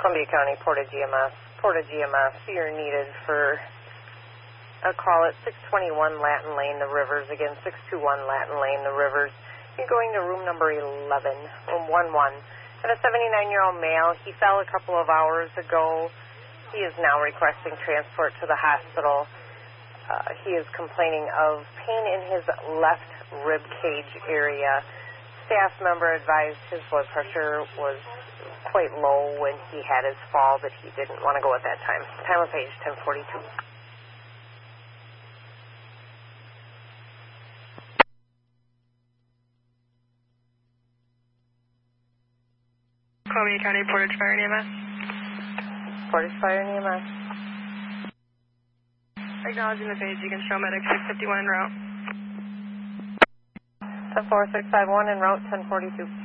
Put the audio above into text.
Columbia County, Portage EMS. Portage EMS, you're needed for a call at 621 Latin Lane, The Rivers. Again, 621 Latin Lane, The Rivers. You're going to room number 11, room 11. And a 79-year-old male, he fell a couple of hours ago. He is now requesting transport to the hospital. He is complaining of pain in his left rib cage area. Staff member advised his blood pressure was quite low when he had his fall, but he didn't want to go at that time. Time of page 1042. Columbia County, Portage Fire and EMS. Portage Fire and EMS. Acknowledging the page, you can show medic 651 en route. 14651 en route, 1042.